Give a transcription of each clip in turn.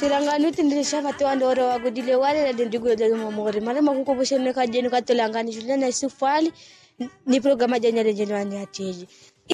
Sirangani tindisha fatu andoro wagudile wale na dindigo de momori. Mara makuko boshene ka jeni ka tolangani shule na isufali ni programa jenya jeni wani ateji.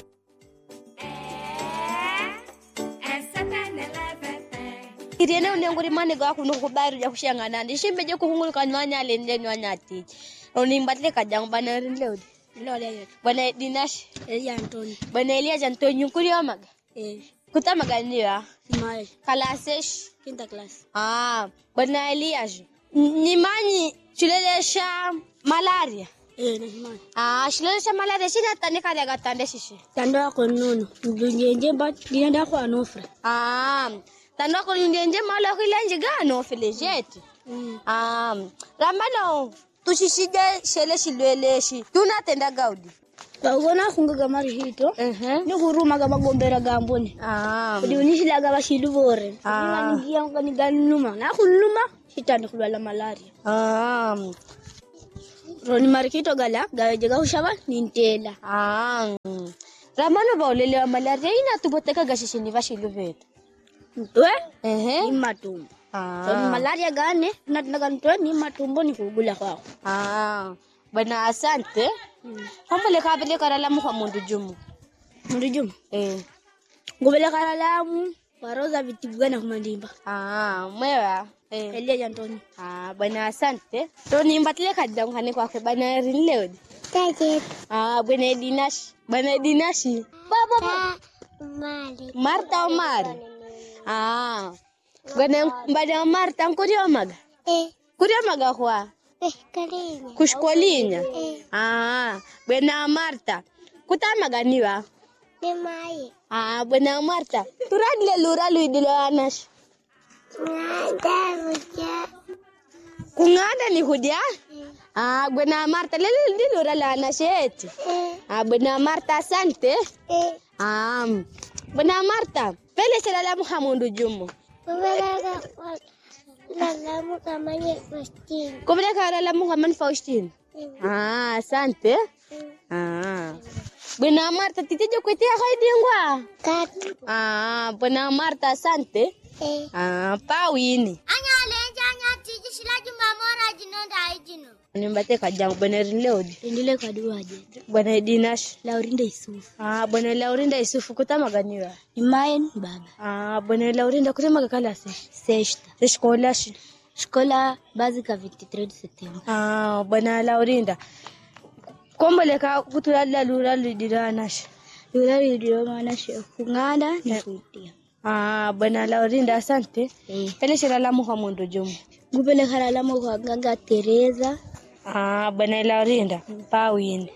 Iriene unenguri mane ga kuno kubaru ja kushangana. Ndishimbe je kuhungulu kanwanya ale ndeni wanya ateji. Oni mbatle kajang bana rinleodi. Lole bana Dinash Antoni. Bana Elias Antoni kuri omaga. Kutama ganiwa? Mai. Kalasesh Quinta classe. Bana Elias. Nimani chulelesha malaria. Nimani. Chulelesha malaria sina tanika daga tande shishi. Tando ko nono. Ndunyenje ba dinda ko anofre. Tando ko ndunyenje mala ko lenje ga anofre jeti. Ramano tushishije shele shilweleshi. Tunatenda gaudi. Bagona kunga marihito. Ni kuruma ga bagombera gamboni. Kudi unishila ga bashidu bore. Ni ngia ngani ganuma. Na kuluma hitande kulwala malaria. Roni marikito gala gajega ushaba nintela. Ramano baulele malaria ina tuboteka gashishini bashilu vetu. Ntwe? Ni matumbo. Roni malaria gane natnaga ntwe ni matumbo ni kugula kwako. Bana asante. Hambele kabele karalamu kwa mundu jumu. Mundu jumu? Ngubele karalamu waroza vitibugana kumandimba. Mwewa? Elias Antoni. Bana asante. Toni mbatile kadamu kane kwake bana rinleodi. Taje. Bana Dinash. Bana Dinashi. Baba. Mari. Marta Omar. Bana Marta nkuri omaga. Kuri omaga kwa? Kalinya. Kushkolinya. Bwana Marta. Kutama ganiwa? Ni mai. Bwana Marta. Turadile luralu idilo anash. Kungada ni hudia? Bwana Marta lele idilo rala anasheti. Bwana Marta asante. Bwana Marta. Pele sela Muhammadu Jumu. Lalamu kamanye Faustin. Kumbe karalamu kaman Faustin. Asante. Bwana Marta titeje kwetea haidingwa. Katu. Bwana Marta asante. Pawini. Anya tiji shilaji mamora jinonda ajino. Nimbate kajang bwana rinleodi. Ndile kaduaje. Bwana Dinash. Laurinda Isufu. Bwana Laurinda Isufu kutama ganiwa. Imayen baba. Bwana Laurinda kutama gakalase. Sexta. Escolashi. Escola básica 23 de setembro. Bwana Laurinda. Kombole ka kutulala luralu idiraanash. Luralu idiraanash kungada na kuitia. Bwana Laurinda asante. Pele shirala Muhammadu Jumu. Ngubele karala mo kwa Gaga Teresa. Bwana Laurinda pawini.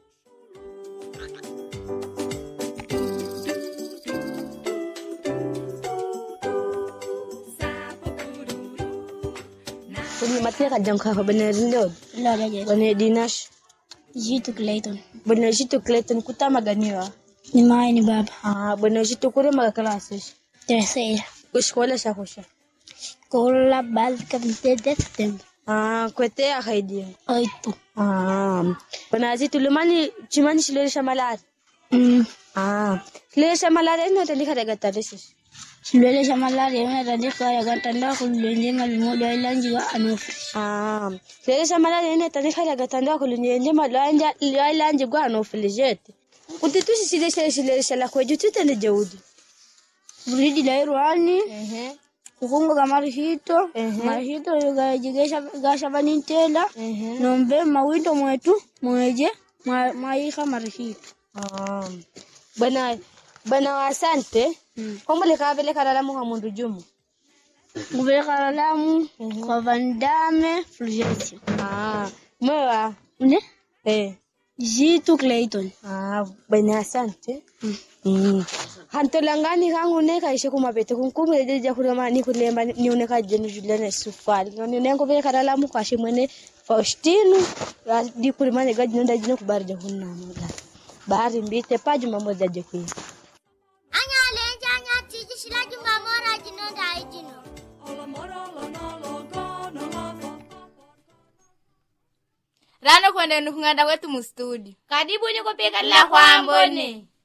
Kuni mateka jamka bwana Rinleodi. Bwana Dinash. Jitu Clayton. Bwana Jitu Clayton kutama ganiwa. Ni mai ni baba. Bwana Jitu kure magakalase. Terceira. Escola shakosha. Escola básica 23 de setembro. Kwete akaidia. 8. Bwana Jitu lumani chimani shilelesha malaria. Shilelesha malaria ina tandika daga tadesi. Shilelesha malaria ina tandika daga tanda kulunje malmodo ilanji wa anofu. Shilelesha malaria ina tandika daga tanda kulunje malanja ilanji wa anofu lijeti. Utitushi shilelesha la kwejutu tende jaudi. Buridi la irwani. Kukunga ga marihito. Marihito yoga jigesha gasha banintela. Nombe mawindo mwetu mweje maika marihito. Bwana asante. Kombole kabele karalamu Muhammadu Jumu. Ngubele karalamu kwa Vandame Fulgencio. Mwewa? Ne? Jitu Clayton. Bwana asante. Hantolangani kangu neka ishe kumabete kunkume deja kurema ni kulemba ni uneka jenu julene sufali. Ni unengo bele karalamu kwa shimwene Faustinu. Di kurema ne gaji nonda jino kubarja hunna mga. Bahari mbite paju mamoja jekui. Anya lenja anya tiji shilaji mamora jinonda ajino. Rano kwenda nukunganda wetu mustudi. Kadibu niko peka la kwa ambone.